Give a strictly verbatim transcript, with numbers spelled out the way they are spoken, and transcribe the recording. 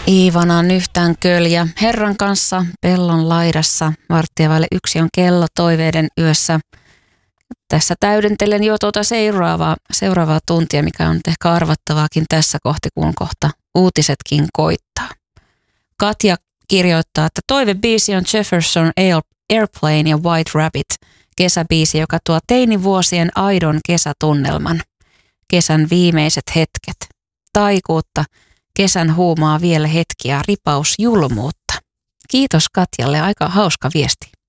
Iivana nyhtään köljä Herran kanssa pellon laidassa. Varttia vaille yksi on kello toiveiden yössä. Tässä täydentelen jo tuota seuraavaa, seuraavaa tuntia, mikä on ehkä arvattavaakin tässä kohti, kun kohta uutisetkin koittaa. Katja kirjoittaa, että toivebiisi on Jefferson Airplane ja White Rabbit, kesäbiisi, joka tuo teinivuosien aidon kesätunnelman. Kesän viimeiset hetket. Taikuutta, kesän huumaa vielä hetkiä, ripaus julmuutta. Kiitos Katjalle, aika hauska viesti.